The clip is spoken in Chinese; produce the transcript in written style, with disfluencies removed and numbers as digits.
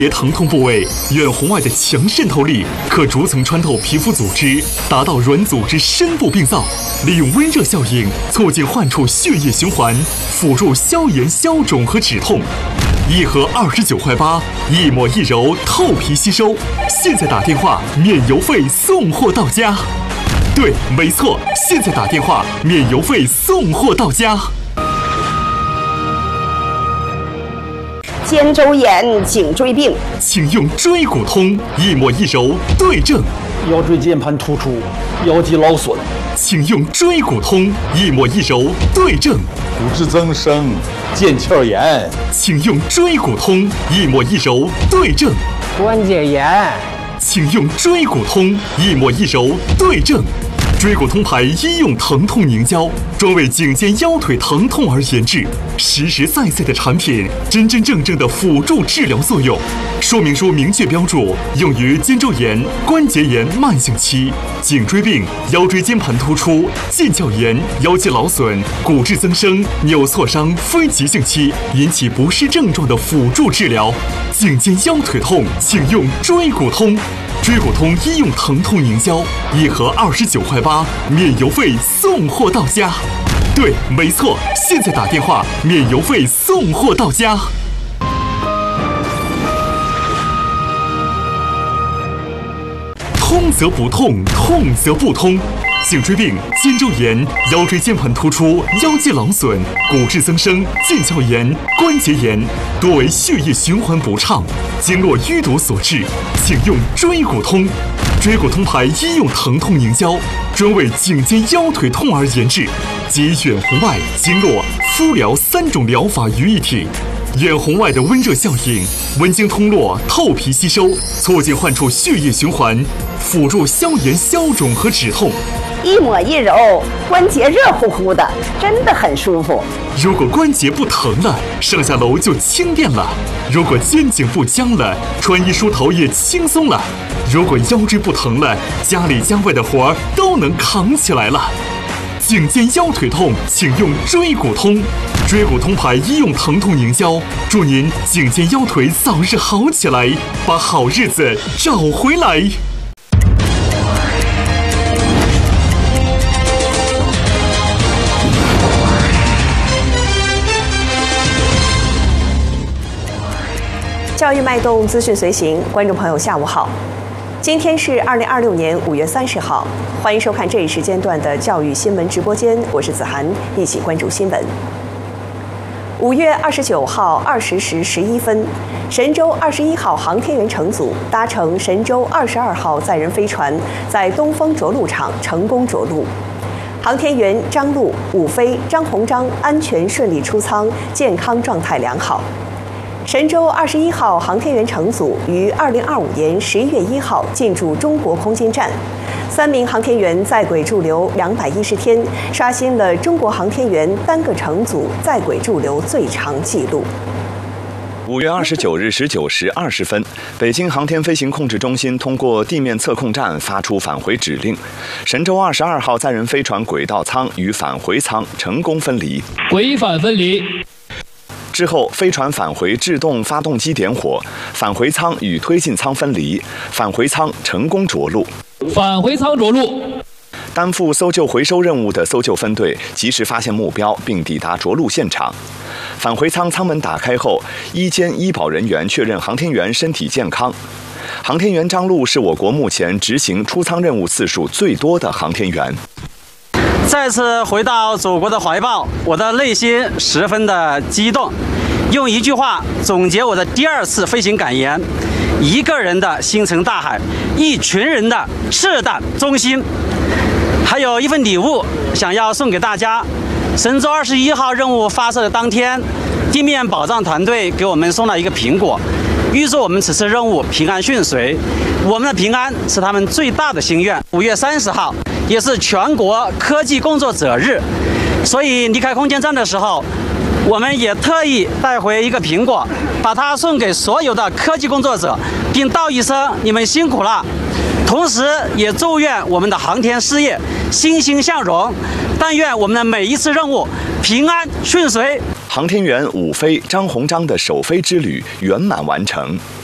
别疼痛部位，远红外的强渗透力可逐层穿透皮肤组织，达到软组织深部病灶，利用温热效应促进患处血液循环，辅助消炎消肿和止痛。一盒29块8，一抹一柔，透皮吸收。现在打电话免邮费送货到家。对，没错，现在打电话免邮费送货到家。 肩周炎、颈椎病， 请用椎骨通，一抹一柔对症。 腰椎间盘突出、腰肌劳损， 请用椎骨通，一抹一柔对症。 骨质增生、腱鞘炎， 请用椎骨通，一抹一柔对症。 关节炎， 请用椎骨通，一抹一柔对症。椎骨通牌医用疼痛凝胶，专为颈肩腰腿疼痛而研制，实实在在的产品，真真正正的辅助治疗作用。说明书明确标注，用于肩周炎、关节炎慢性期、颈椎病、腰椎间盘突出、腱鞘炎、腰肌劳损、骨质增生、扭挫伤非急性期引起不适症状的辅助治疗。颈肩腰腿痛，请用椎骨通。椎骨通医用疼痛凝胶，一盒29块8，免邮费送货到家。对，没错，现在打电话免邮费送货到家。通则不痛，痛则不通。颈椎病、肩周炎、腰椎间盘突出、腰肌劳损、骨质增生、腱鞘炎、关节炎，多为血液循环不畅、经络淤堵所致，请用椎骨通。椎骨通牌医用疼痛凝胶，专为颈肩腰腿痛而研制，集远红外、经络、敷疗3种疗法于一体。远红外的温热效应，温经通络，透皮吸收，促进患处血液循环，辅助消炎消肿和止痛。 一抹一柔，关节热乎乎的，真的很舒服。 如果关节不疼了，上下楼就轻便了；如果肩颈不僵了，穿衣梳头也轻松了；如果腰椎不疼了，家里家外的活儿都能扛起来了。颈肩腰腿痛，请用椎骨通。椎骨通牌医用疼痛凝胶，祝您颈肩腰腿早日好起来，把好日子找回来。 教育脉动，资讯随行，观众朋友下午好，今天是2026年5月30号，欢迎收看这一时间段的教育新闻直播间，我是子涵，一起关注新闻。5月29号20时11分，神舟21号航天员乘组搭乘神舟22号载人飞船，在东风着陆场成功着陆。航天员张陆、伍飞、张鸿章安全顺利出舱，健康状态良好。神舟21号航天员乘组于2025年11月1号进驻中国空间站，3名航天员在轨驻留210天，刷新了中国航天员单个乘组在轨驻留最长纪录。 5月29日19时20分，北京航天飞行控制中心通过地面测控站发出返回指令，神舟22号载人飞船轨道舱与返回舱成功分离。 轨返分离。 之后，飞船返回制动发动机点火，返回舱与推进舱分离，返回舱成功着陆。 返回舱着陆。 担负搜救回收任务的搜救分队及时发现目标，并抵达着陆现场。返回舱舱门打开后，医监医保人员确认航天员身体健康。航天员张陆是我国目前执行出舱任务次数最多的航天员。 再次回到祖国的怀抱，我的内心十分的激动。用一句话总结我的第2次飞行感言：一个人的星辰大海，一群人的赤胆忠心。还有一份礼物想要送给大家。神舟21号任务发射的当天，地面保障团队给我们送了一个苹果，预祝我们此次任务平安顺遂。我们的平安是他们最大的心愿。5月30号也是全国科技工作者日，所以离开空间站的时候，我们也特意带回一个苹果，把它送给所有的科技工作者，并道一声你们辛苦了。同时也祝愿我们的航天事业欣欣向荣，但愿我们的每一次任务平安顺遂。 航天员伍飞、张鸿章的首飞之旅圆满完成。